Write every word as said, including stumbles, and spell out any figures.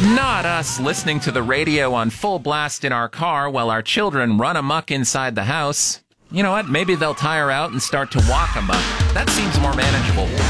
Not us listening to the radio on full blast in our car while our children run amok inside the house. You know what? Maybe they'll tire out and start to walk amok. That seems more manageable.